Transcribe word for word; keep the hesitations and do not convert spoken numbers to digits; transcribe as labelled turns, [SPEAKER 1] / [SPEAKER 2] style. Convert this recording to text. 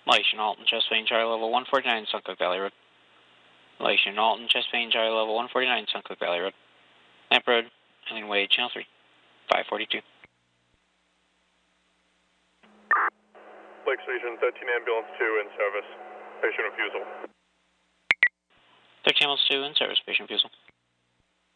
[SPEAKER 1] Lation Alton, chest pain, Charlie level one forty-nine, Suncook Valley Road. Lation Alton, chest pain, Charlie level one forty-nine, Suncook Valley Road. Lamp Road, Alien Way, Channel three, five forty-two.
[SPEAKER 2] Lake Station, thirteen Ambulance two in service. Patient refusal.
[SPEAKER 1] thirteen Ambulance two in service, patient refusal.